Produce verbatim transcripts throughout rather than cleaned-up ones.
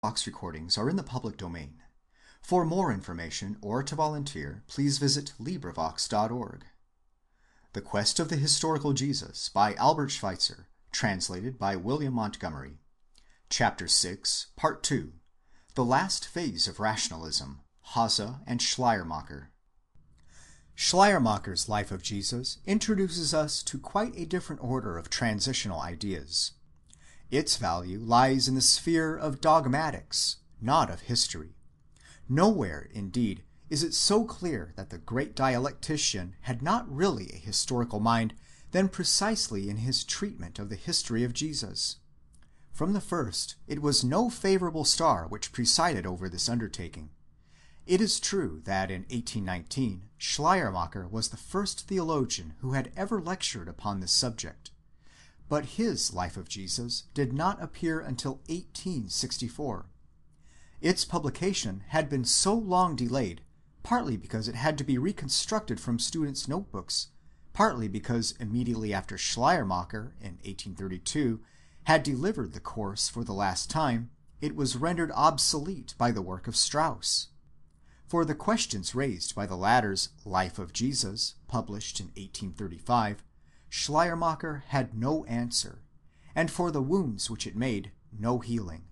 Vox recordings are in the public domain. For more information or to volunteer, please visit LibriVox dot org. The Quest of the Historical Jesus by Albert Schweitzer, translated by William Montgomery. Chapter six, Part two. The Last Phase of Rationalism, Hasse and Schleiermacher. Schleiermacher's Life of Jesus introduces us to quite a different order of transitional ideas. Its value lies in the sphere of dogmatics, not of history. Nowhere, indeed, is it so clear that the great dialectician had not really a historical mind than precisely in his treatment of the history of Jesus. From the first, it was no favorable star which presided over this undertaking. It is true that in eighteen nineteen Schleiermacher was the first theologian who had ever lectured upon this subject. But his Life of Jesus did not appear until eighteen sixty-four. Its publication had been so long delayed, partly because it had to be reconstructed from students' notebooks, partly because immediately after Schleiermacher, in eighteen thirty-two, had delivered the course for the last time, it was rendered obsolete by the work of Strauss. For the questions raised by the latter's Life of Jesus, published in eighteen thirty-five, Schleiermacher had no answer, and for the wounds which it made, no healing.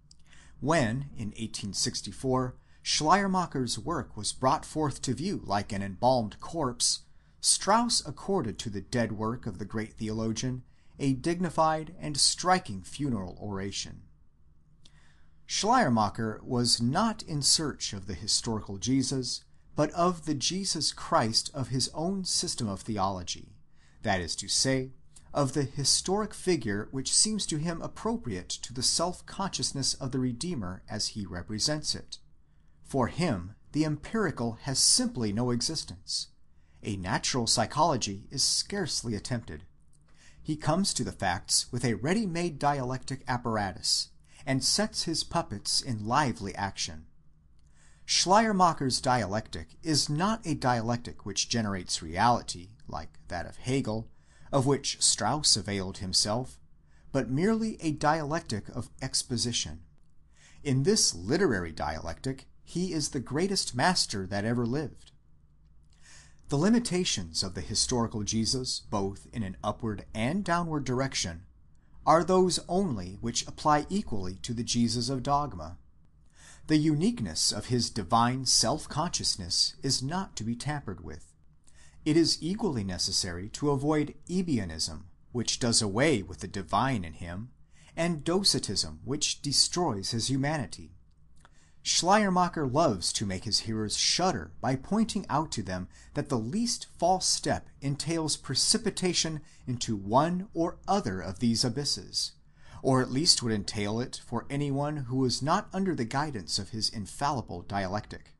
When, in eighteen sixty-four, Schleiermacher's work was brought forth to view like an embalmed corpse, Strauss accorded to the dead work of the great theologian a dignified and striking funeral oration. Schleiermacher was not in search of the historical Jesus, but of the Jesus Christ of his own system of theology. That is to say, of the historic figure which seems to him appropriate to the self-consciousness of the Redeemer as he represents it. For him, the empirical has simply no existence. A natural psychology is scarcely attempted. He comes to the facts with a ready-made dialectic apparatus, and sets his puppets in lively action. Schleiermacher's dialectic is not a dialectic which generates reality, like that of Hegel, of which Strauss availed himself, but merely a dialectic of exposition. In this literary dialectic, he is the greatest master that ever lived. The limitations of the historical Jesus, both in an upward and downward direction, are those only which apply equally to the Jesus of dogma. The uniqueness of his divine self-consciousness is not to be tampered with. It is equally necessary to avoid Ebionism, which does away with the divine in him, and Docetism, which destroys his humanity. Schleiermacher loves to make his hearers shudder by pointing out to them that the least false step entails precipitation into one or other of these abysses, or at least would entail it for anyone who was not under the guidance of his infallible dialectic.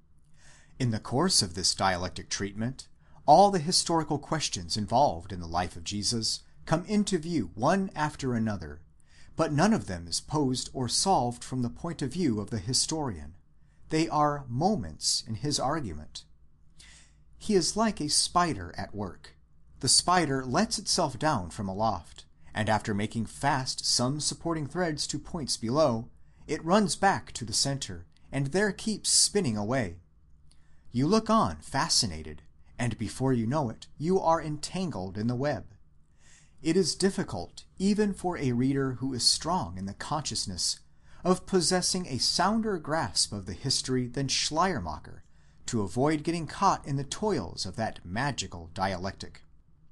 In the course of this dialectic treatment, all the historical questions involved in the life of Jesus come into view one after another, but none of them is posed or solved from the point of view of the historian. They are moments in his argument. He is like a spider at work. The spider lets itself down from aloft, and after making fast some supporting threads to points below, it runs back to the center, and there keeps spinning away. You look on fascinated, and before you know it, you are entangled in the web. It is difficult, even for a reader who is strong in the consciousness of possessing a sounder grasp of the history than Schleiermacher, to avoid getting caught in the toils of that magical dialectic.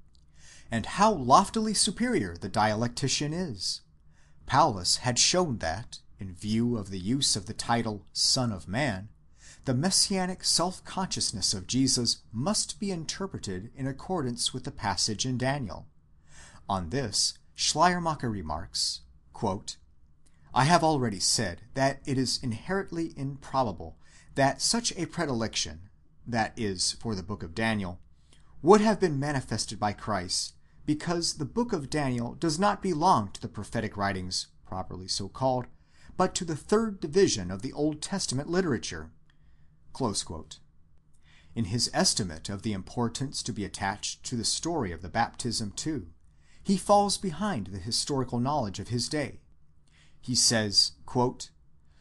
And how loftily superior the dialectician is! Paulus had shown that, in view of the use of the title Son of Man, the messianic self-consciousness of Jesus must be interpreted in accordance with the passage in Daniel. On this, Schleiermacher remarks, quote, I have already said that it is inherently improbable that such a predilection, that is, for the book of Daniel, would have been manifested by Christ, because the book of Daniel does not belong to the prophetic writings, properly so called, but to the third division of the Old Testament literature. Close quote. In his estimate of the importance to be attached to the story of the baptism, too, he falls behind the historical knowledge of his day. He says, quote,